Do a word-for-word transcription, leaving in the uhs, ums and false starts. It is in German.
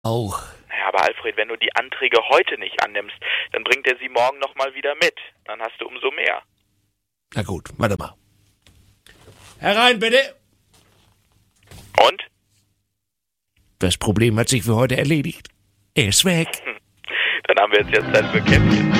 Auch. Naja, aber Alfred, wenn du die Anträge heute nicht annimmst, dann bringt er sie morgen nochmal wieder mit. Dann hast du umso mehr. Na gut, warte mal. Herein, bitte. Und? Das Problem hat sich für heute erledigt. Er ist weg. Dann haben wir jetzt ja Zeit für Käppchen.